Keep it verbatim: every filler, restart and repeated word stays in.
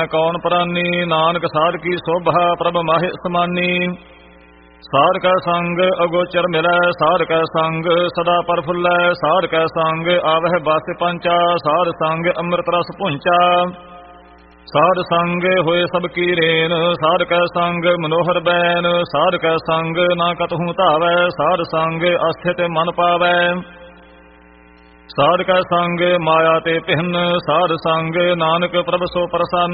ਕੌਣ ਪ੍ਰਾਨੀ ਨਾਨਕ ਸਾਧ ਕੀ ਸੋਭਾ ਪ੍ਰਭ ਮਾਹਿ ਸਮਾਨੀ। ਸਾਧ ਕੈ ਸੰਗ ਅਗੋਚਰ ਮਿਲੈ ਸਾਧ ਕੈ ਸੰਗ ਸਦਾ ਪਰਫੁੱਲੈ। ਸਾਧ ਕੈ ਸੰਗ ਆਵਹਿ ਬਸ ਪੰਚਾ ਸਾਧ ਸੰਗ ਅੰਮ੍ਰਿਤ ਰਸ ਪੁੰਚਾ। ਸਾਧ ਸੰਗ ਹੋਏ ਸਭ ਕੀ ਰੇਨ ਸਾਧ ਕੈ ਸੰਗ ਮਨੋਹਰ ਬੈਨ। ਸਾਧ ਕੈ ਸੰਗ ਨਾ ਕਤਹੂ ਧਾਵੈ ਸਾਧ ਸੰਗ ਅਸਥਿਤ ਮਨ ਪਾਵੈ। ਸਾਧ ਕੈ ਸੰਗ ਮਾਇਆ ਤੇ ਪਿਹਨ ਸਾਧ ਸੰਗ ਨਾਨਕ ਪ੍ਰਭ ਸੋ ਪ੍ਰਸੰਨ।